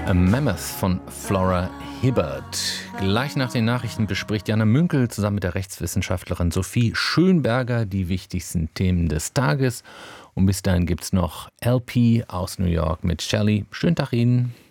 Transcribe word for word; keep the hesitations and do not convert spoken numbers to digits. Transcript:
A Mammoth von Flora Hibbert. Gleich nach den Nachrichten bespricht Jana Münkel zusammen mit der Rechtswissenschaftlerin Sophie Schönberger die wichtigsten Themen des Tages. Und bis dahin gibt es noch L P aus New York mit Shelley. Schönen Tag Ihnen.